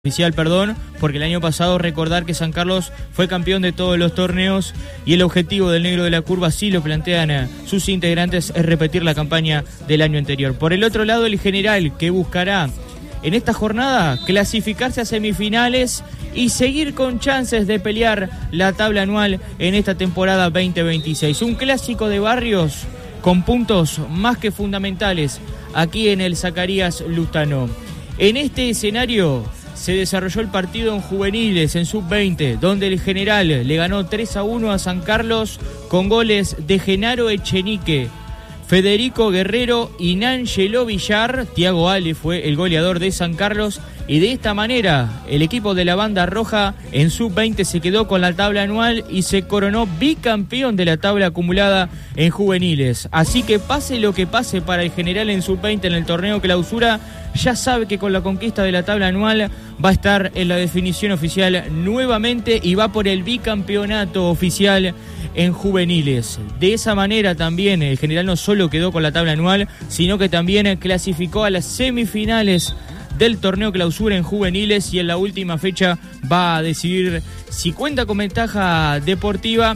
Oficial, porque el año pasado recordar que San Carlos fue campeón de todos los torneos y el objetivo del Negro de la Curva, sí lo plantean sus integrantes, es repetir la campaña del año anterior. Por el otro lado, el General, que buscará en esta jornada clasificarse a semifinales y seguir con chances de pelear la tabla anual en esta temporada 2026. Un clásico de barrios con puntos más que fundamentales aquí en el Zacarías Lustano. En este escenario se desarrolló el partido en juveniles, en sub-20, donde el General le ganó 3-1 a San Carlos con goles de Genaro Echenique, Federico Guerrero y Nángelo Villar. Tiago Ale fue el goleador de San Carlos y de esta manera el equipo de la Banda Roja en sub-20 se quedó con la tabla anual y se coronó bicampeón de la tabla acumulada en juveniles. Así que pase lo que pase para el General en sub-20 en el torneo clausura, ya sabe que con la conquista de la tabla anual va a estar en la definición oficial nuevamente y va por el bicampeonato oficial en juveniles. De esa manera también el General no solo quedó con la tabla anual, sino que también clasificó a las semifinales del torneo clausura en juveniles y en la última fecha va a decidir si cuenta con ventaja deportiva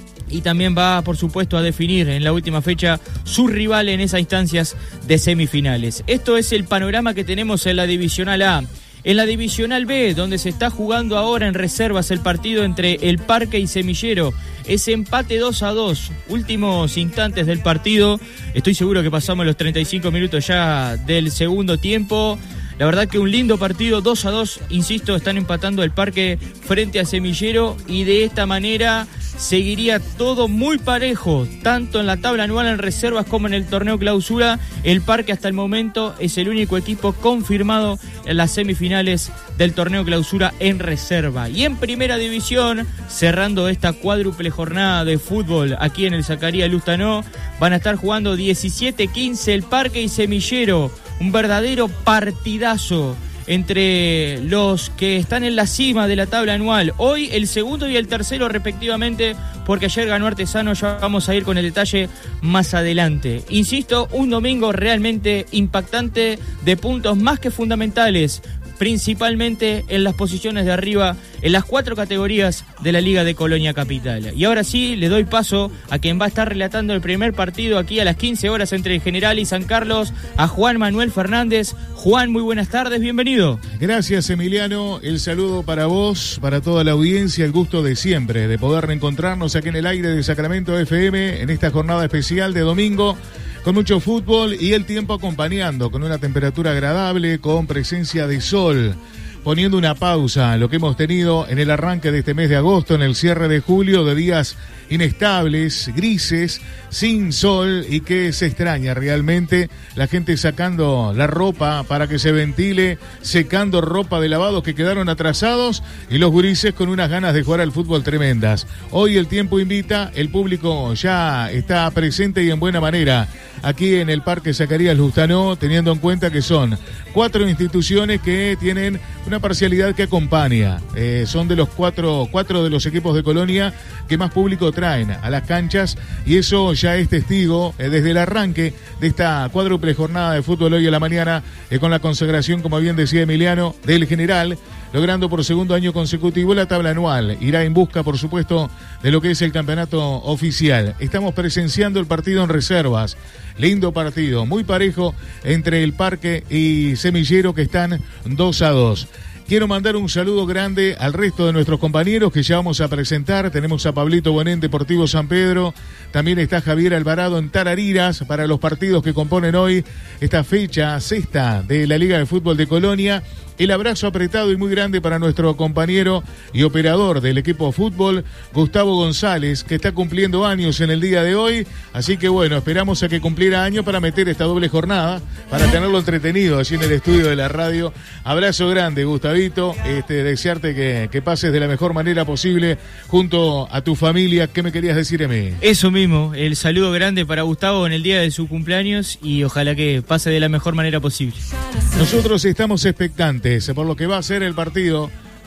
y también va, por supuesto, a definir en la última fecha su rival en esas instancias de semifinales. Esto es el panorama que tenemos en la Divisional A. En la Divisional B, donde se está jugando ahora en reservas el partido entre El Parque y Semillero, es empate 2-2, últimos instantes del partido. Estoy seguro que pasamos los 35 minutos ya del segundo tiempo. La verdad que un lindo partido, 2-2, insisto, están empatando El Parque frente a Semillero y de esta manera seguiría todo muy parejo, tanto en la tabla anual en reservas como en el torneo clausura. El Parque hasta el momento es el único equipo confirmado en las semifinales del torneo clausura en reserva. Y en primera división, cerrando esta cuádruple jornada de fútbol aquí en el Zacarías Lustano, van a estar jugando 17-15 El Parque y Semillero. Un verdadero partidazo entre los que están en la cima de la tabla anual. Hoy el segundo y el tercero respectivamente, porque ayer ganó Artesano, ya vamos a ir con el detalle más adelante. Insisto, un domingo realmente impactante de puntos más que fundamentales, principalmente en las posiciones de arriba, en las 4 categorías de la Liga de Colonia Capital. Y ahora sí, le doy paso a quien va a estar relatando el primer partido aquí a las 15 horas entre el General y San Carlos, a Juan Manuel Fernández. Juan, muy buenas tardes, bienvenido. Gracias, Emiliano, el saludo para vos, para toda la audiencia, el gusto de siempre, de poder reencontrarnos aquí en el aire de Sacramento FM, en esta jornada especial de domingo, con mucho fútbol y el tiempo acompañando, con una temperatura agradable, con presencia de sol, poniendo una pausa a lo que hemos tenido en el arranque de este mes de agosto, en el cierre de julio, de días inestables, grises, sin sol y que se extraña realmente la gente sacando la ropa para que se ventile, secando ropa de lavado que quedaron atrasados y los gurises con unas ganas de jugar al fútbol tremendas. Hoy el tiempo invita, el público ya está presente y en buena manera aquí en el Parque Zacarías Lustano, teniendo en cuenta que son 4 instituciones que tienen una parcialidad que acompaña. Son de los cuatro de los equipos de Colonia que más público traen a las canchas y eso ya es testigo desde el arranque de esta cuádruple jornada de fútbol hoy a la mañana con la consagración, como bien decía Emiliano, del General, logrando por segundo año consecutivo la tabla anual. Irá en busca, por supuesto, de lo que es el campeonato oficial. Estamos presenciando el partido en reservas. Lindo partido, muy parejo entre El Parque y Semillero, que están 2-2. Quiero mandar un saludo grande al resto de nuestros compañeros que ya vamos a presentar. Tenemos a Pablito Bonet, Deportivo San Pedro. También está Javier Alvarado en Tarariras para los partidos que componen hoy esta fecha sexta de la Liga de Fútbol de Colonia. El abrazo apretado y muy grande para nuestro compañero y operador del equipo de fútbol, Gustavo González, que está cumpliendo años en el día de hoy. Así que bueno, esperamos a que cumpliera años para meter esta doble jornada, para tenerlo entretenido allí en el estudio de la radio. Abrazo grande, Gustavito. Desearte que pases de la mejor manera posible junto a tu familia. ¿Qué me querías decir a mí? Eso mismo, el saludo grande para Gustavo en el día de su cumpleaños y ojalá que pase de la mejor manera posible. Nosotros estamos expectantes por lo que va a ser el partido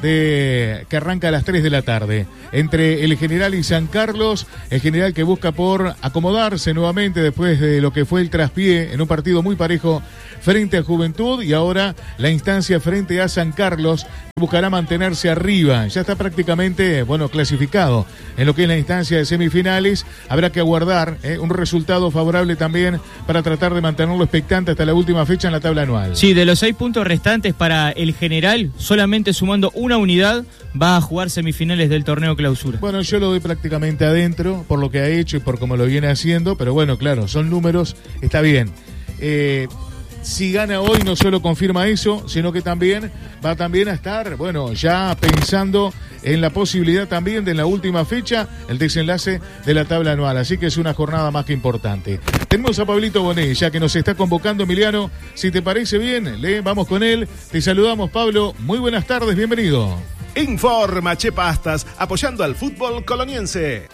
que arranca a las 3 de la tarde. Entre el General y San Carlos, el General que busca por acomodarse nuevamente después de lo que fue el traspié en un partido muy parejo frente a Juventud, y ahora la instancia frente a San Carlos buscará mantenerse arriba. Ya está prácticamente, clasificado en lo que es la instancia de semifinales. Habrá que aguardar un resultado favorable también para tratar de mantenerlo expectante hasta la última fecha en la tabla anual. Sí, de los 6 puntos restantes para el General, solamente sumando una unidad va a jugar semifinales del torneo Clausura. Bueno, yo lo doy prácticamente adentro por lo que ha hecho y por cómo lo viene haciendo, pero bueno, claro, son números, está bien. Si gana hoy no solo confirma eso, sino que también va a estar, ya pensando en la posibilidad también de en la última fecha el desenlace de la tabla anual. Así que es una jornada más que importante. Tenemos a Pablito Bonet, ya que nos está convocando, Emiliano. Si te parece bien, vamos con él. Te saludamos, Pablo. Muy buenas tardes, bienvenido. Informa Che Pastas, apoyando al fútbol coloniense.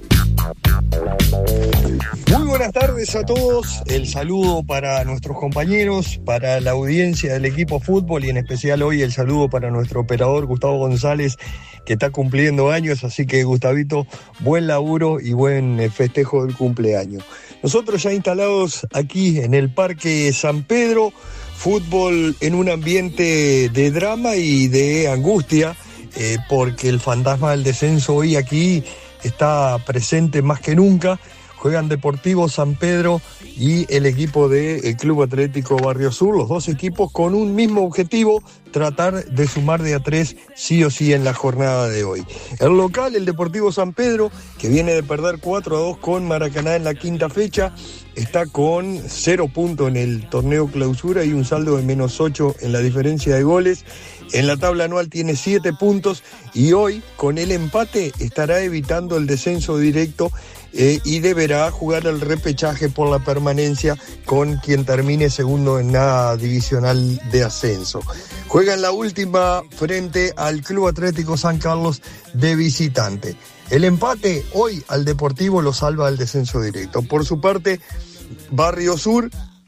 Muy buenas tardes a todos, el saludo para nuestros compañeros, para la audiencia del equipo fútbol y en especial hoy el saludo para nuestro operador Gustavo González, que está cumpliendo años, así que Gustavito, buen laburo y buen festejo del cumpleaños. Nosotros ya instalados aquí en el Parque San Pedro, fútbol en un ambiente de drama y de angustia, porque el fantasma del descenso hoy aquí está presente más que nunca. Juegan Deportivo San Pedro y el equipo del Club Atlético Barrio Sur, los dos equipos con un mismo objetivo, tratar de sumar de a 3 sí o sí en la jornada de hoy. El local, el Deportivo San Pedro, que viene de perder 4-2 con Maracaná en la quinta fecha, está con 0 puntos en el torneo Clausura y un saldo de -8 en la diferencia de goles. En la tabla anual tiene 7 puntos y hoy, con el empate, estará evitando el descenso directo y deberá jugar el repechaje por la permanencia con quien termine segundo en la divisional de ascenso. Juega en la última frente al Club Atlético San Carlos de visitante. El empate hoy al Deportivo lo salva del descenso directo. Por su parte, Barrio Sur,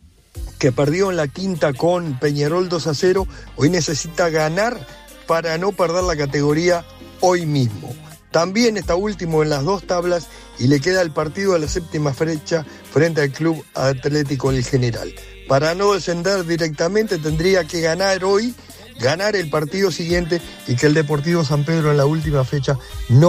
que perdió en la quinta con Peñarol 2-0, hoy necesita ganar para no perder la categoría hoy mismo. También está último en las dos tablas y le queda el partido de la séptima fecha frente al Club Atlético El General. Para no descender directamente tendría que ganar hoy, ganar el partido siguiente y que el Deportivo San Pedro en la última fecha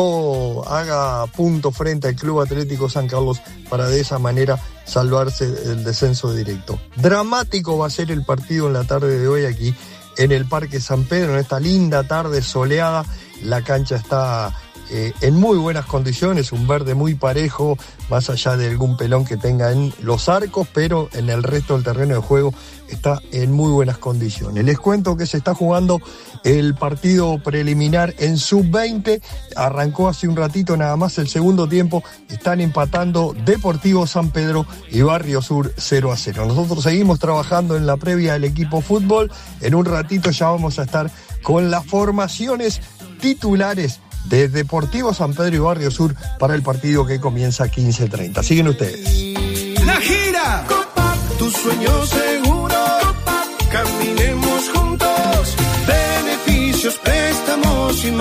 no haga punto frente al Club Atlético San Carlos para de esa manera salvarse del descenso directo. Dramático va a ser el partido en la tarde de hoy aquí en el Parque San Pedro, en esta linda tarde soleada. La cancha está en muy buenas condiciones, un verde muy parejo, más allá de algún pelón que tenga en los arcos, pero en el resto del terreno de juego está en muy buenas condiciones. Les cuento que se está jugando el partido preliminar en sub-20, arrancó hace un ratito nada más el segundo tiempo, están empatando Deportivo San Pedro y Barrio Sur 0-0. Nosotros seguimos trabajando en la previa del equipo fútbol, en un ratito ya vamos a estar con las formaciones titulares de Deportivo San Pedro y Barrio Sur para el partido que comienza a 15:30. Siguen ustedes. La gira, tu sueño seguro, caminemos juntos, beneficios, préstamos y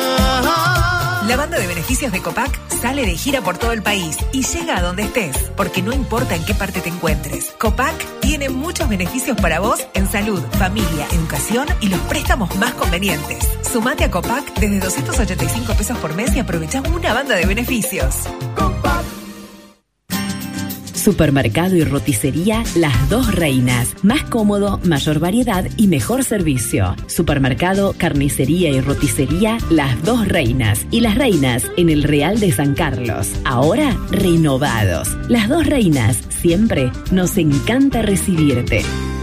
más. La banda de beneficios de Copac sale de gira por todo el país y llega a donde estés, porque no importa en qué parte te encuentres. Copac tiene muchos beneficios para vos en salud, familia, educación y los préstamos más convenientes. Sumate a Copac desde 285 pesos por mes y aprovechá una banda de beneficios. Copac. Supermercado y roticería Las Dos Reinas. Más cómodo, mayor variedad y mejor servicio. Supermercado, carnicería y roticería Las Dos Reinas. Y Las Reinas en el Real de San Carlos. Ahora renovados. Las Dos Reinas. Siempre nos encanta recibirte.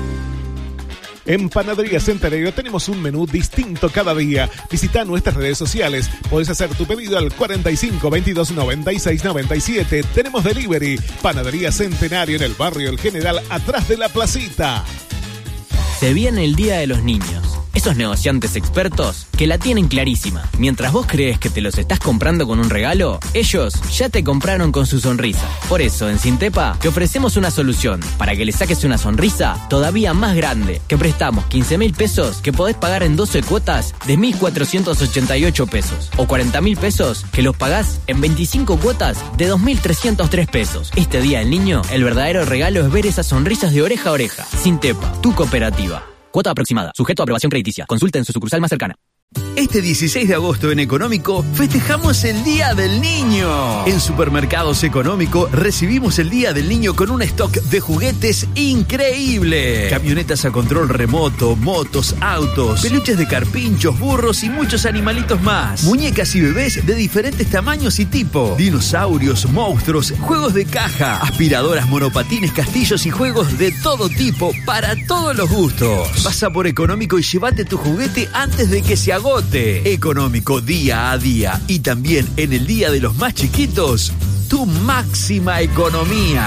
En Panadería Centenario tenemos un menú distinto cada día. Visita nuestras redes sociales. Puedes hacer tu pedido al 45 22 96 97. Tenemos delivery. Panadería Centenario en el barrio El General, atrás de la placita. Se viene el Día de los Niños. Esos negociantes expertos que la tienen clarísima. Mientras vos crees que te los estás comprando con un regalo, ellos ya te compraron con su sonrisa. Por eso, en Sintepa, te ofrecemos una solución para que le saques una sonrisa todavía más grande. Que prestamos 15.000 pesos que podés pagar en 12 cuotas de 1.488 pesos. O 40.000 pesos que los pagás en 25 cuotas de 2.303 pesos. Este Día del Niño, el verdadero regalo es ver esas sonrisas de oreja a oreja. Sintepa, tu cooperativa. Cuota aproximada, sujeto a aprobación crediticia. Consulta en su sucursal más cercana. Este 16 de agosto en Económico festejamos el Día del Niño. En Supermercados Económico recibimos el Día del Niño con un stock de juguetes increíble. Camionetas a control remoto, motos, autos, peluches de carpinchos, burros y muchos animalitos más. Muñecas y bebés de diferentes tamaños y tipo. Dinosaurios, monstruos, juegos de caja, aspiradoras, monopatines, castillos y juegos de todo tipo para todos los gustos. Pasa por Económico y llévate tu juguete antes de que se agote. Económico día a día y también en el Día de los Más Chiquitos, tu máxima economía.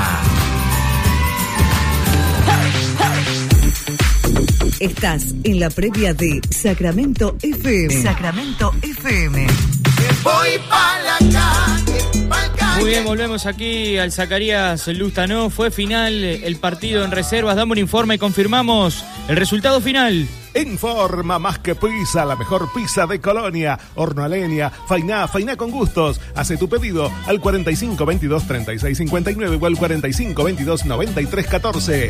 Estás en la previa de Sacramento FM. Sacramento FM. Voy pa' la calle, pa' la calle. Muy bien, volvemos aquí al Zacarías Lustanó. Fue final el partido en reservas. Damos un informe y confirmamos el resultado final. Informa Más que Pizza, la mejor pizza de Colonia. Horno a leña, fainá con gustos. Hace tu pedido al 45 22 36 59 o al 45 22 93 14.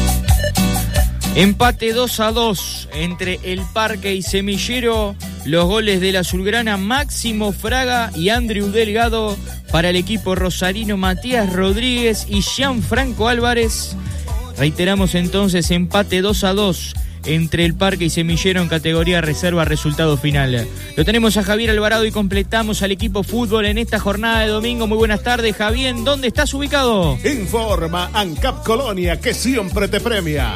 Empate 2-2 entre El Parque y Semillero. Los goles de la azulgrana Máximo Fraga y Andrew Delgado. Para el equipo rosarino Matías Rodríguez y Gianfranco Álvarez. Reiteramos entonces, empate 2-2 entre El Parque y Semillero en categoría reserva, resultado final. Lo tenemos a Javier Alvarado y completamos al equipo fútbol en esta jornada de domingo. Muy buenas tardes, Javier. ¿Dónde estás ubicado? Informa ANCAP Colonia, que siempre te premia.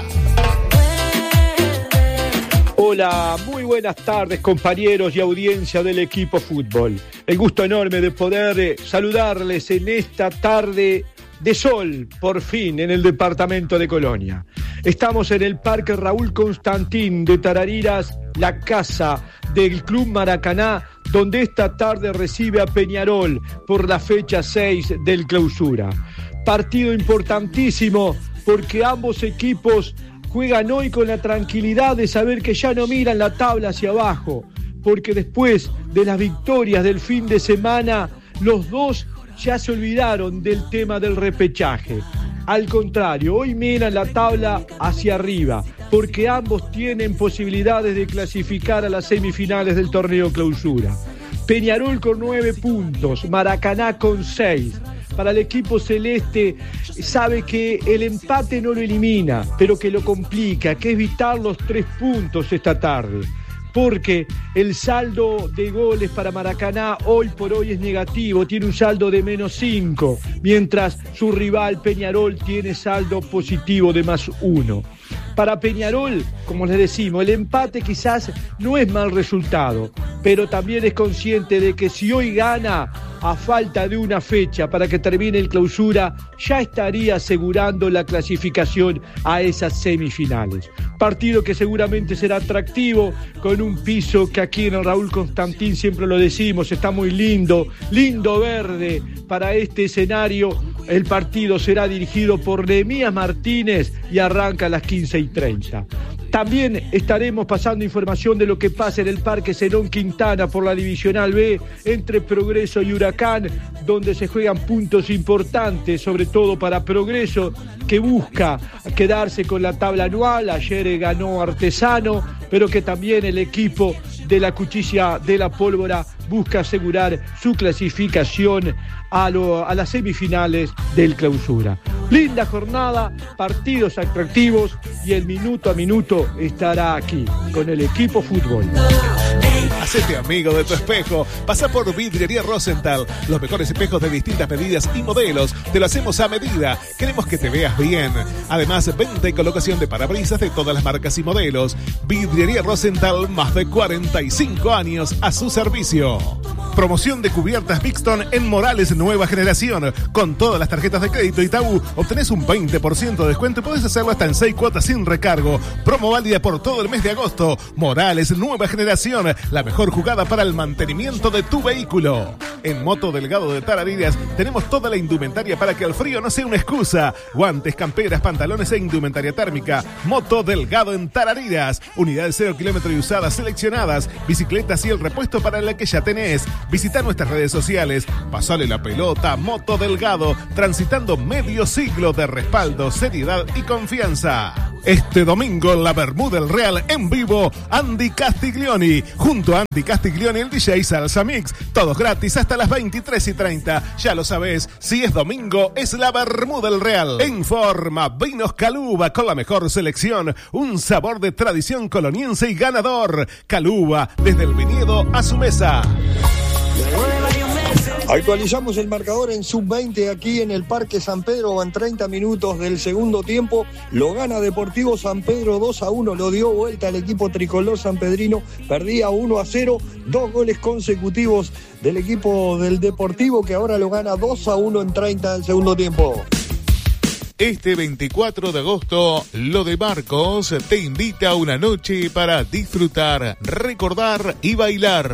Hola, muy buenas tardes, compañeros y audiencia del equipo fútbol. El gusto enorme de poder saludarles en esta tarde de sol, por fin, en el departamento de Colonia. Estamos en el Parque Raúl Constantín de Tarariras, la casa del Club Maracaná, donde esta tarde recibe a Peñarol por la fecha 6 del Clausura. Partido importantísimo porque ambos equipos juegan hoy con la tranquilidad de saber que ya no miran la tabla hacia abajo, porque después de las victorias del fin de semana, los dos ya se olvidaron del tema del repechaje. Al contrario, hoy miran la tabla hacia arriba, porque ambos tienen posibilidades de clasificar a las semifinales del torneo Clausura. Peñarol con 9 puntos, Maracaná con 6. Para el equipo celeste, sabe que el empate no lo elimina, pero que lo complica, que es vital los 3 puntos esta tarde. Porque el saldo de goles para Maracaná hoy por hoy es negativo, tiene un saldo de -5, mientras su rival Peñarol tiene saldo positivo de +1. Para Peñarol, como les decimos, el empate quizás no es mal resultado, pero también es consciente de que si hoy gana, a falta de una fecha para que termine el Clausura, ya estaría asegurando la clasificación a esas semifinales. Partido que seguramente será atractivo, con un piso que aquí en el Raúl Constantín siempre lo decimos, está muy lindo, lindo verde para este escenario. El partido será dirigido por Nehemías Martínez y arranca a las 15:30. También estaremos pasando información de lo que pasa en el Parque Zenón Quintana por la Divisional B entre Progreso y Huracán, donde se juegan puntos importantes, sobre todo para Progreso, que busca quedarse con la tabla anual. Ayer ganó Artesano, pero que también el equipo de la Cuchilla de la Pólvora busca asegurar su clasificación a las semifinales del Clausura. Linda jornada, partidos atractivos y el minuto a minuto estará aquí con el equipo fútbol. Hacete amigo de tu espejo. Pasa por Vidriería Rosenthal. Los mejores espejos de distintas medidas y modelos. Te lo hacemos a medida. Queremos que te veas bien. Además, venta y colocación de parabrisas de todas las marcas y modelos. Vidriería Rosenthal, más de 45 años a su servicio. Promoción de cubiertas Bixton en Morales Nueva Generación. Con todas las tarjetas de crédito Itaú obtenés un 20% de descuento y podés hacerlo hasta en 6 cuotas sin recargo. Promo válida por todo el mes de agosto. Morales Nueva Generación, la mejor jugada para el mantenimiento de tu vehículo. En Moto Delgado de Tarariras tenemos toda la indumentaria para que el frío no sea una excusa. Guantes, camperas, pantalones e indumentaria térmica. Moto Delgado en Tarariras. Unidades 0 kilómetro y usadas seleccionadas. Bicicletas y el repuesto para la que ya tenés. Visita nuestras redes sociales. Pasale la pelota. Moto Delgado. Transitando medio siglo de respaldo, seriedad y confianza. Este domingo en la Bermuda del Real en vivo, Andy Castiglioni. Junto a Andy Castiglioni, el DJ Salsa Mix. Todos gratis hasta las 23:30. Ya lo sabes, si es domingo, es la Bermuda del Real. En forma, Vinos Caluba con la mejor selección. Un sabor de tradición coloniense y ganador. Caluba, desde el viñedo a su mesa. Actualizamos el marcador en sub-20 aquí en el Parque San Pedro. Van 30 minutos del segundo tiempo. Lo gana Deportivo San Pedro 2-1. Lo dio vuelta el equipo tricolor sanpedrino. Perdía 1-0. 2 goles consecutivos del equipo del Deportivo, que ahora lo gana 2-1 en 30 del segundo tiempo. Este 24 de agosto, Lo de Marcos te invita a una noche para disfrutar, recordar y bailar.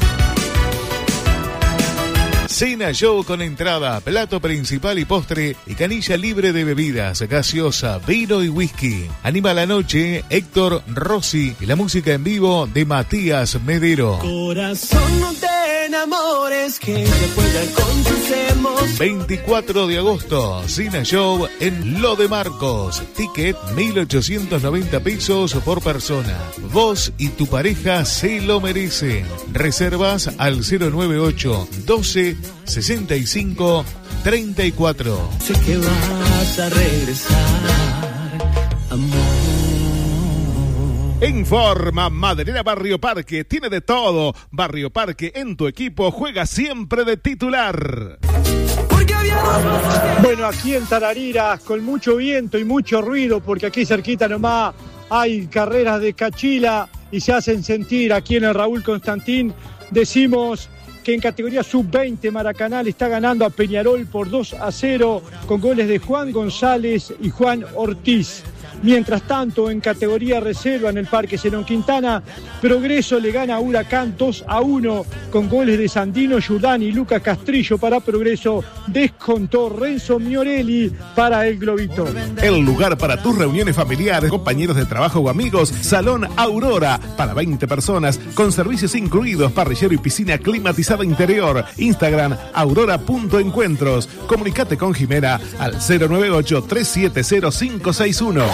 Cena show con entrada, plato principal y postre y canilla libre de bebidas, gaseosa, vino y whisky. Anima la noche Héctor Rossi y la música en vivo de Matías Medero. Corazón, no te enamores, que después de acontecemos. 24 de agosto, Cena show en Lo de Marcos. Ticket 1.890 pesos por persona. Vos y tu pareja se lo merecen. Reservas al 098 12 65 34. Sé que vas a regresar, amor. En forma, Maderera Barrio Parque, tiene de todo. Barrio Parque, en tu equipo, juega siempre de titular. Bueno, aquí en Tarariras, con mucho viento y mucho ruido, porque aquí cerquita nomás hay carreras de cachila y se hacen sentir aquí en el Raúl Constantín. Decimos que en categoría sub-20 Maracaná está ganando a Peñarol por 2-0 con goles de Juan González y Juan Ortiz. Mientras tanto, en categoría reserva en el Parque Zenón Quintana, Progreso le gana a Huracán 2-1 con goles de Sandino Giordani y Lucas Castrillo para Progreso. Descontó Renzo Miorelli para el Globito. El lugar para tus reuniones familiares, compañeros de trabajo o amigos, Salón Aurora, para 20 personas, con servicios incluidos, parrillero y piscina climatizada interior. Instagram, aurora.encuentros. Comunicate con Jimena al 098-370-561.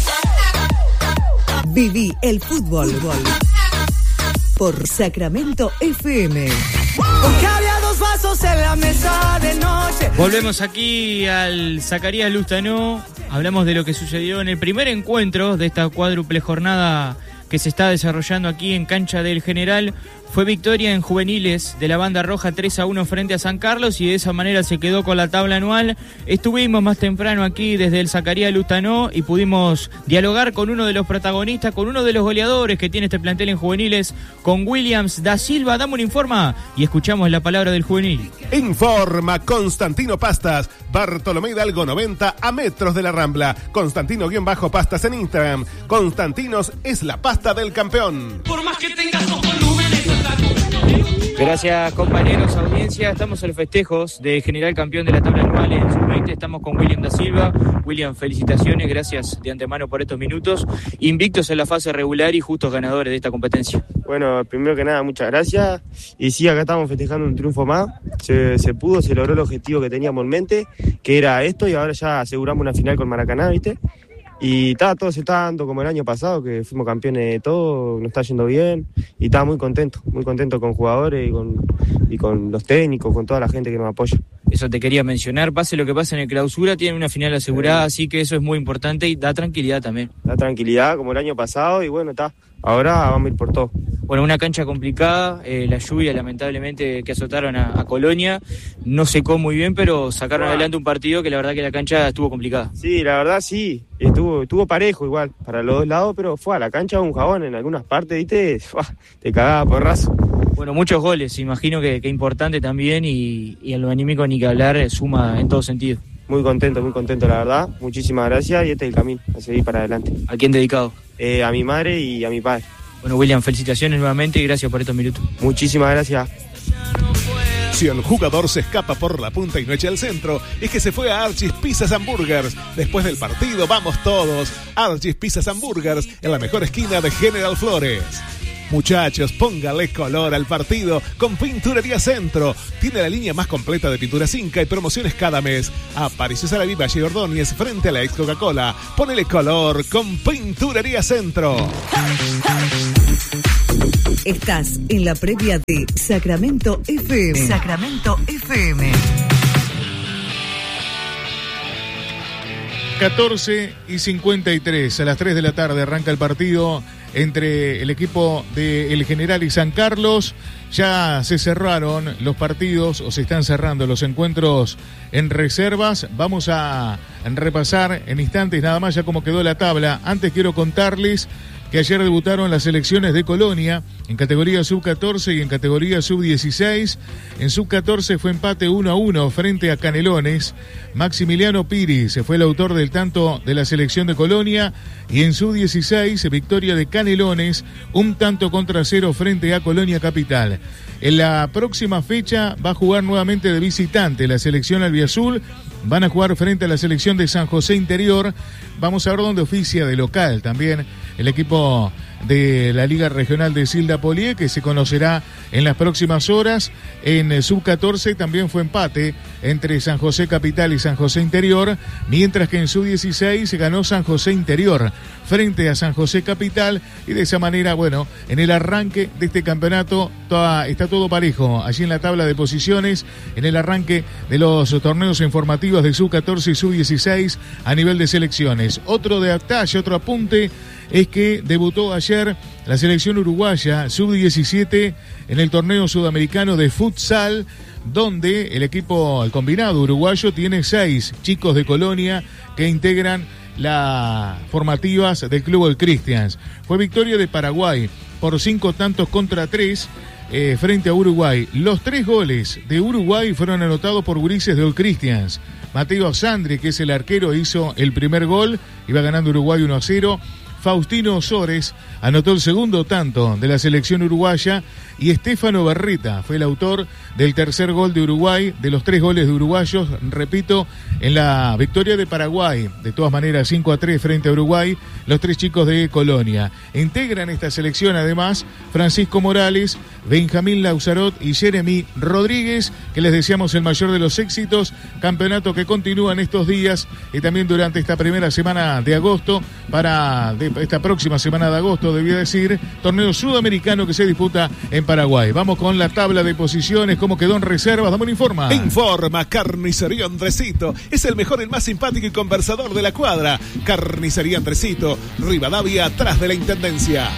Viví el fútbol por Sacramento FM. Porque había 2 vasos en la mesa de noche. Volvemos aquí al Zacarías Lustanó. Hablamos de lo que sucedió en el primer encuentro de esta cuádruple jornada que se está desarrollando aquí en Cancha del General. Fue victoria en juveniles de la Banda Roja 3-1 frente a San Carlos y de esa manera se quedó con la tabla anual. Estuvimos más temprano aquí desde el Zacarías Lustanó y pudimos dialogar con uno de los protagonistas, con uno de los goleadores que tiene este plantel en juveniles, con Williams da Silva. Dame un informa y escuchamos la palabra del juvenil. Informa Constantino Pastas, Bartolomé Hidalgo 90 a metros de la Rambla. Constantino-Pastas en Instagram. Constantinos es la pasta del campeón. Por más que tengas 2 volúmenes. Gracias, compañeros, audiencia. Estamos en los festejos de general campeón de la tabla anual en sub-20. Estamos con William da Silva. William, felicitaciones, gracias de antemano por estos minutos. Invictos en la fase regular y justos ganadores de esta competencia. Bueno, primero que nada, muchas gracias. Y sí, acá estamos festejando un triunfo más. Se pudo, se logró el objetivo que teníamos en mente, que era esto, y ahora ya aseguramos una final con Maracaná, ¿viste? Y todo se está dando como el año pasado, que fuimos campeones de todo, nos está yendo bien y estaba muy contento con jugadores y con los técnicos, con toda la gente que nos apoya. Eso te quería mencionar, pase lo que pase en el clausura, tienen una final asegurada, así que eso es muy importante y da tranquilidad también. Da tranquilidad como el año pasado y bueno, ahora vamos a ir por todo. Bueno, una cancha complicada, la lluvia lamentablemente que azotaron a Colonia, no secó muy bien, pero sacaron adelante un partido que la verdad que la cancha estuvo complicada. Sí, la verdad sí, estuvo parejo igual, para los dos lados, pero fue a la cancha un jabón en algunas partes, ¿viste? Te cagaba porrazo. Bueno, muchos goles, imagino que importante también y en lo anímico ni que hablar, suma en todo sentido. Muy contento la verdad, muchísimas gracias y este es el camino, a seguir para adelante. ¿A quién dedicado? A mi madre y a mi padre. Bueno, William, felicitaciones nuevamente y gracias por estos minutos. Muchísimas gracias. Si el jugador se escapa por la punta y no echa el centro, es que se fue a Archie's Pizzas and Burgers. Después del partido, vamos todos. Archie's Pizzas and Burgers, en la mejor esquina de General Flores. Muchachos, póngale color al partido con Pinturería Centro. Tiene la línea más completa de pinturas Inca y promociones cada mes. Apareció Saraví Valle Ordóñez frente a la ex Coca-Cola. Ponele color con Pinturería Centro. Estás en la previa de Sacramento FM. Sacramento FM. 14:53, a las 3 de la tarde arranca el partido entre el equipo de El General y San Carlos. Ya se cerraron los partidos o se están cerrando los encuentros en reservas. Vamos a repasar en instantes nada más ya cómo quedó la tabla. Antes quiero contarles que ayer debutaron las selecciones de Colonia en categoría sub-14 y en categoría sub-16. En sub-14 fue empate 1-1 frente a Canelones. Maximiliano Piri se fue el autor del tanto de la selección de Colonia. Y en sub-16, victoria de Canelones, 1-0 frente a Colonia Capital. En la próxima fecha va a jugar nuevamente de visitante la selección albiazul. Van a jugar frente a la selección de San José Interior. Vamos a ver dónde oficia de local también el equipo de la Liga Regional de Silda Polié, que se conocerá en las próximas horas. En sub-14 también fue empate entre San José Capital y San José Interior, mientras que en sub-16 ganó San José Interior frente a San José Capital, y de esa manera, bueno, en el arranque de este campeonato está todo parejo, allí en la tabla de posiciones, en el arranque de los torneos informativos de sub-14 y sub-16 a nivel de selecciones. Otro detalle, otro apunte, es que debutó ayer la selección uruguaya sub-17 en el torneo sudamericano de futsal, donde el combinado uruguayo tiene 6 chicos de Colonia que integran las formativas del Club El Christians. Fue victoria de Paraguay por 5-3 frente a Uruguay. Los 3 goles de Uruguay fueron anotados por gurises de All Christians. Mateo Sandri, que es el arquero, hizo el primer gol, iba ganando Uruguay 1-0. Faustino Osores anotó el segundo tanto de la selección uruguaya y Estefano Berreta fue el autor del tercer gol de Uruguay, de los 3 goles de uruguayos, repito, en la victoria de Paraguay. De todas maneras, 5-3 frente a Uruguay, los 3 chicos de Colonia. Integran esta selección además Francisco Morales, Benjamín Lauzarot y Jeremy Rodríguez, que les deseamos el mayor de los éxitos. Campeonato que continúa en estos días y también durante esta primera semana de agosto, esta próxima semana de agosto, debía decir, torneo sudamericano que se disputa en Paraguay. Vamos con la tabla de posiciones, cómo quedó en reservas. Dame un informe. Informa Carnicería Andresito. Es el mejor, el más simpático y conversador de la cuadra. Carnicería Andresito, Rivadavia, atrás de la Intendencia.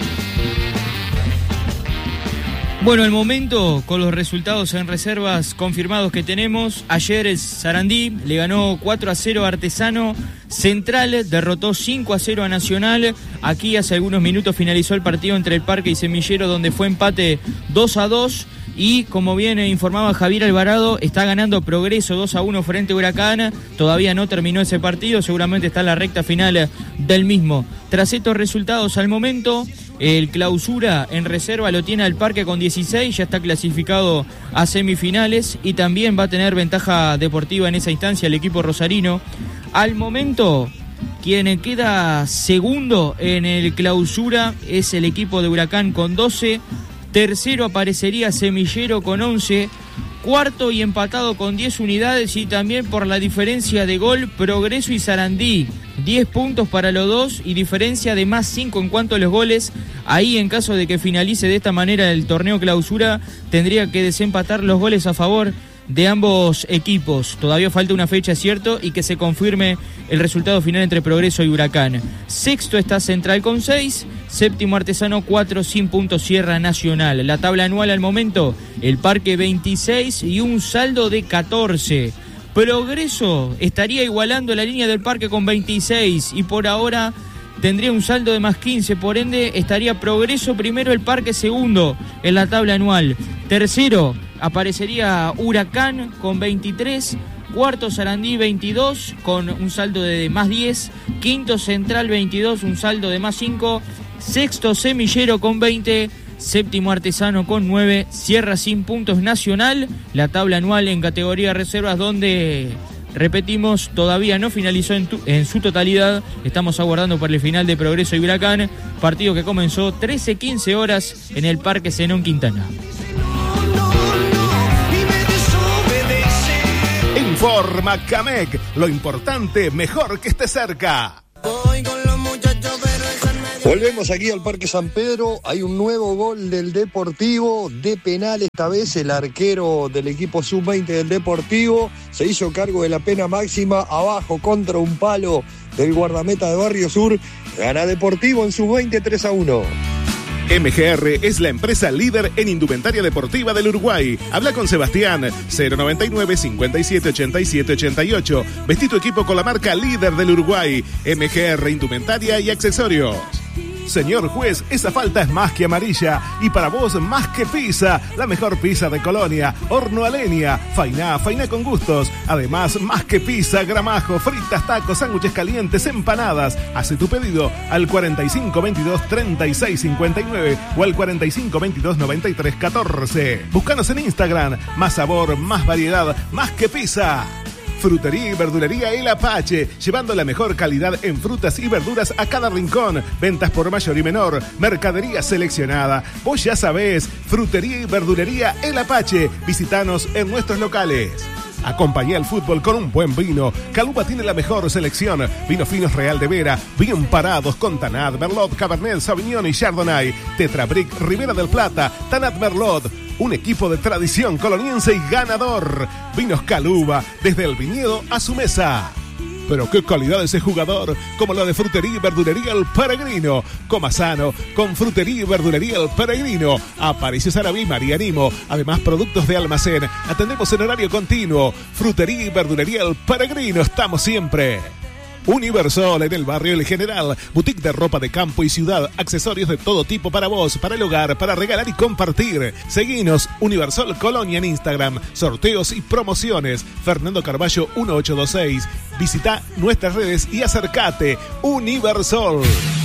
Bueno, el momento con los resultados en reservas confirmados que tenemos. Ayer el Sarandí le ganó 4-0 a Artesano. Central derrotó 5-0 a Nacional. Aquí hace algunos minutos finalizó el partido entre el Parque y Semillero, donde fue empate 2-2. Y como bien informaba Javier Alvarado, está ganando Progreso 2-1 frente a Huracán. Todavía no terminó ese partido, seguramente está en la recta final del mismo. Tras estos resultados al momento, el Clausura en reserva lo tiene al Parque con 16, ya está clasificado a semifinales y también va a tener ventaja deportiva en esa instancia el equipo rosarino. Al momento, quien queda segundo en el Clausura es el equipo de Huracán con 12. Tercero aparecería Semillero con 11. Cuarto y empatado con 10 unidades y también por la diferencia de gol, Progreso y Sarandí. 10 puntos para los dos y diferencia de más 5 en cuanto a los goles. Ahí, en caso de que finalice de esta manera el torneo Clausura, tendría que desempatar los goles a favor de ambos equipos. Todavía falta una fecha, cierto, y que se confirme el resultado final entre Progreso y Huracán. Sexto está Central con 6, séptimo Artesano 4, sin puntos cierra Nacional. La tabla anual al momento, el Parque 26 y un saldo de 14. Progreso estaría igualando la línea del Parque con 26 y por ahora tendría un saldo de más 15, por ende estaría Progreso primero, el Parque segundo en la tabla anual. Tercero aparecería Huracán con 23, cuarto Sarandí 22 con un saldo de más 10, quinto Central 22, un saldo de más 5, sexto Semillero con 20, séptimo Artesano con 9, cierra sin puntos Nacional, la tabla anual en categoría reservas donde, repetimos, todavía no finalizó en su totalidad. Estamos aguardando por el final de Progreso y Huracán, partido que comenzó 13:15 horas en el Parque Zenón Quintana. Informa Camec, lo importante mejor que esté cerca. Volvemos aquí al Parque San Pedro, hay un nuevo gol del Deportivo, de penal esta vez, el arquero del equipo sub-20 del Deportivo se hizo cargo de la pena máxima, abajo contra un palo del guardameta de Barrio Sur, gana Deportivo en sub-20 3-1. MGR es la empresa líder en indumentaria deportiva del Uruguay. Habla con Sebastián, 099 57 87 88. Vestí tu equipo con la marca líder del Uruguay. MGR Indumentaria y Accesorios. Señor juez, esa falta es más que amarilla y para vos más que pizza, la mejor pizza de Colonia, horno a leña, faina con gustos, además más que pizza, gramajo, fritas, tacos, sándwiches calientes, empanadas. Hace tu pedido al 4522 3659 o al 4522 9314. Búscanos en Instagram, más sabor, más variedad, más que pizza. Frutería y verdulería El Apache, llevando la mejor calidad en frutas y verduras a cada rincón. Ventas por mayor y menor, mercadería seleccionada. Vos ya sabés, Frutería y verdulería El Apache. Visitanos en nuestros locales. Acompañá el fútbol con un buen vino. Caluba tiene la mejor selección. Vinos finos Real de Vera, bien parados con Tanat, Merlot, Cabernet, Sauvignon y Chardonnay. Tetrabric, Ribera del Plata, Tanat Merlot. Un equipo de tradición coloniense y ganador. Vinos Caluba, desde el viñedo a su mesa. Pero qué calidad ese jugador, como la de Frutería y Verdulería El Peregrino. Coma sano con Frutería y Verdulería El Peregrino. Aparicio Sarabí, Marianimo. Además, productos de almacén. Atendemos en horario continuo. Frutería y Verdulería El Peregrino. Estamos siempre. Universal en el barrio El General, boutique de ropa de campo y ciudad, accesorios de todo tipo para vos, para el hogar, para regalar y compartir. Seguinos, Universal Colonia en Instagram, sorteos y promociones. Fernando Carballo 1826. Visita nuestras redes y acércate. Universal.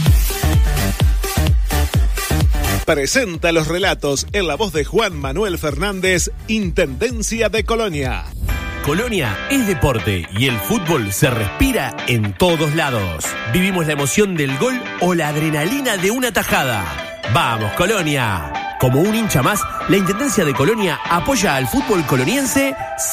Presenta los relatos en la voz de Juan Manuel Fernández, Intendencia de Colonia. Colonia es deporte y el fútbol se respira en todos lados. Vivimos la emoción del gol o la adrenalina de una tajada. ¡Vamos, Colonia! Como un hincha más, la Intendencia de Colonia apoya al fútbol coloniense